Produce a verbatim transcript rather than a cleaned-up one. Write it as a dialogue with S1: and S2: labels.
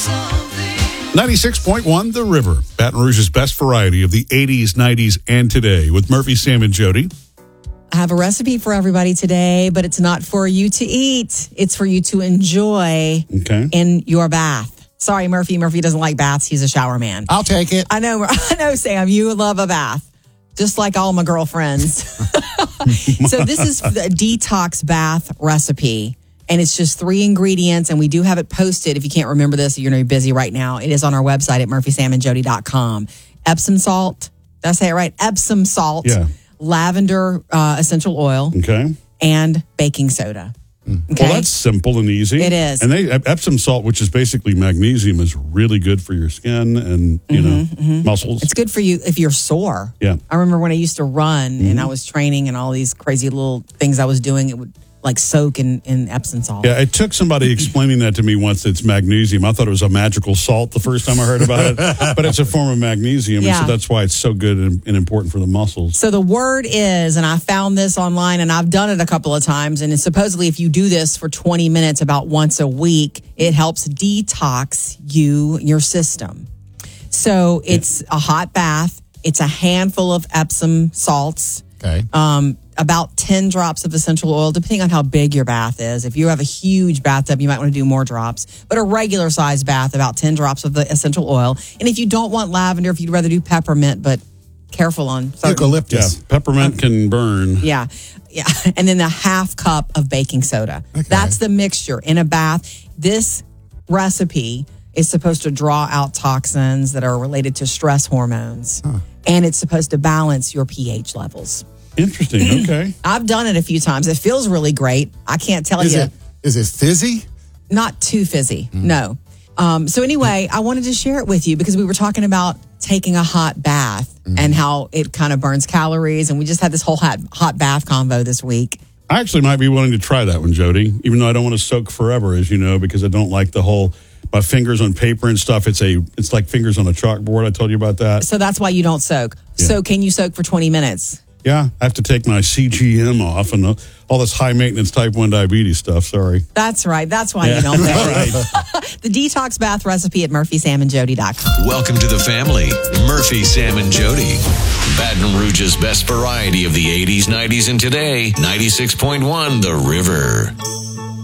S1: ninety-six point one The River, Baton Rouge's best variety of the eighties, nineties, and today with Murphy, Sam, and Jody.
S2: I have a recipe for everybody today, but it's not for you to eat. It's for you to enjoy
S1: Okay.
S2: in your bath. Sorry, Murphy. Murphy doesn't like baths. He's a shower man.
S3: I'll take it.
S2: I know, I know, Sam. You love a bath, just like all my girlfriends. So this is the detox bath recipe, and it's just three ingredients, and we do have it posted. If you can't remember this, you're going to be busy right now. It is on our website at murphy sam and jody dot com. Epsom salt. Did I say it right? Epsom salt.
S1: Yeah.
S2: Lavender uh, essential oil.
S1: Okay.
S2: And baking soda. Okay?
S1: Well, that's simple and easy.
S2: It is.
S1: And they Epsom salt, which is basically magnesium, is really good for your skin and, you know,
S2: mm-hmm.
S1: muscles.
S2: It's good for you if you're sore.
S1: Yeah.
S2: I remember when I used to run
S1: Mm-hmm.
S2: and I was training and all these crazy little things I was doing, it would like soak in, in Epsom salt.
S1: Yeah, it took somebody explaining that to me once. It's magnesium. I thought it was a magical salt the first time I heard about it, but it's a form of magnesium,
S2: Yeah.
S1: and so that's why it's so good and, and important for the muscles.
S2: So the word is, and I found this online and I've done it a couple of times, and it's supposedly if you do this for twenty minutes about once a week, it helps detox you, your system. So it's a hot bath. It's a handful of Epsom salts.
S3: Okay.
S2: Um, about ten drops of essential oil, depending on how big your bath is. If you have a huge bathtub, you might want to do more drops. But a regular sized bath, about ten drops of the essential oil. And if you don't want lavender, if you'd rather do peppermint, but careful on certain-
S1: Yeah,
S3: Eucalyptus.
S1: peppermint can burn.
S2: Yeah. Yeah. And then the half cup of baking soda.
S3: Okay.
S2: That's the mixture in a bath. This recipe is supposed to draw out toxins that are related to stress hormones.
S3: Huh.
S2: And it's supposed to balance your pH levels.
S1: Interesting. Okay.
S2: I've done it a few times. It feels really great. I can't tell
S3: Is
S2: you.
S3: it is it fizzy?
S2: Not too fizzy. No. Um, so anyway, I wanted to share it with you because we were talking about taking a hot bath and how it kind of burns calories. And we just had this whole hot, hot bath convo this week.
S1: I actually might be willing to try that one, Jody, even though I don't want to soak forever, as you know, because I don't like the whole, my fingers on paper and stuff. It's a, it's like fingers on a chalkboard. I told you about that.
S2: So that's why you don't soak.
S1: Yeah.
S2: So can you soak for twenty minutes?
S1: Yeah, I have to take my C G M off and the, all this high maintenance type one diabetes stuff. Sorry.
S2: That's right. That's why
S1: Yeah.
S2: you don't soak.
S1: All right.
S2: The detox bath recipe at murphy sam and jody dot com.
S4: Welcome to the family. Murphy, Sam, and Jody. Baton Rouge's best variety of the eighties, nineties, and today. ninety-six point one The River.